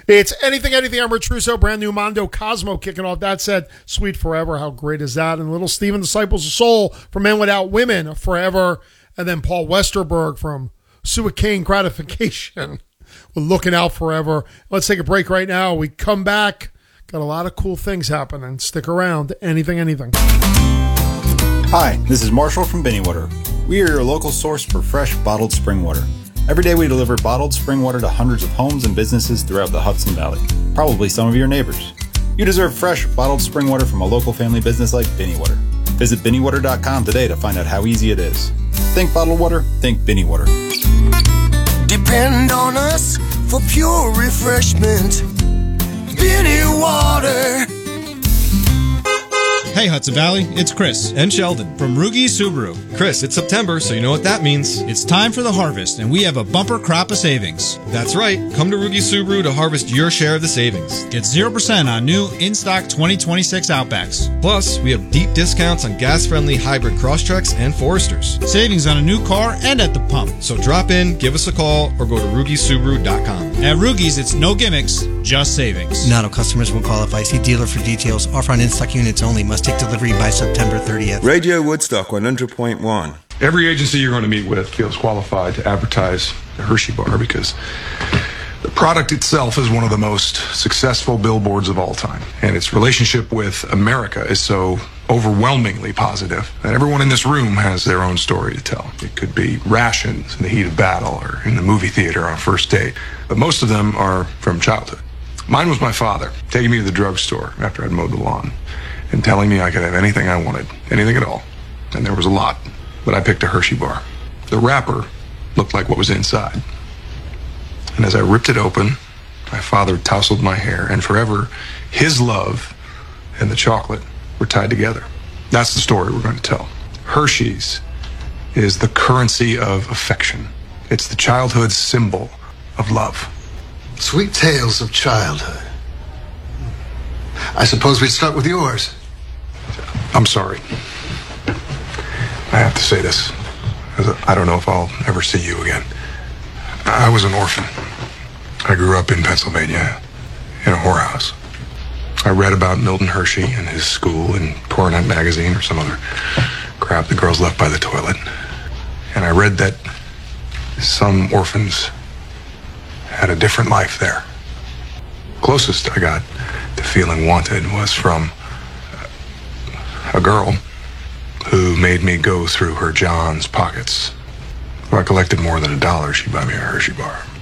It's anything. I'm Rich Russo. Brand new Mondo Cosmo kicking off. That said, Sweet Forever. How great is that? And Little Steven, Disciples of Soul for Men Without Women Forever. And then Paul Westerberg from Suicane Gratification. We're looking out forever. Let's take a break right now. We come back. Got a lot of cool things happening. Stick around. Anything. Hi, this is Marshall from Binny Water. We are your local source for fresh bottled spring water. Every day we deliver bottled spring water to hundreds of homes and businesses throughout the Hudson Valley. Probably some of your neighbors. You deserve fresh bottled spring water from a local family business like Binny Water. Visit BinnyWater.com today to find out how easy it is. Think bottled water, think Binny Water. Depend on us for pure refreshment. Binny Water. Hey Hudson Valley, it's Chris and Sheldon from Rugi Subaru. Chris, it's September, so you know what that means. It's time for the harvest, and we have a bumper crop of savings. That's right. Come to Rugi Subaru to harvest your share of the savings. Get 0% on new in-stock 2026 Outbacks. Plus, we have deep discounts on gas-friendly hybrid Crosstreks and Foresters. Savings on a new car and at the pump. So drop in, give us a call, or go to RugiSubaru.com. At Rugi's, it's no gimmicks, just savings. Not all customers will qualify. See dealer for details. Offer on in-stock units only. Must take delivery by September 30th. Radio Woodstock 100.1. Every agency you're going to meet with feels qualified to advertise the Hershey Bar because the product itself is one of the most successful billboards of all time. And its relationship with America is so overwhelmingly positive that everyone in this room has their own story to tell. It could be rations in the heat of battle or in the movie theater on a first date, but most of them are from childhood. Mine was my father taking me to the drugstore after I'd mowed the lawn and telling me I could have anything I wanted, anything at all. And there was a lot, but I picked a Hershey bar. The wrapper looked like what was inside. And as I ripped it open, my father tousled my hair, and forever, his love and the chocolate were tied together. That's the story we're going to tell. Hershey's is the currency of affection. It's the childhood symbol of love. Sweet tales of childhood. I suppose we'd start with yours. I'm sorry. I have to say this, because I don't know if I'll ever see you again. I was an orphan. I grew up in Pennsylvania in a whorehouse. I read about Milton Hershey and his school in Coronet magazine or some other crap the girls left by the toilet. And I read that some orphans had a different life there. Closest I got to feeling wanted was from a girl who made me go through her John's pockets. If I collected more than $1, she'd buy me a Hershey bar.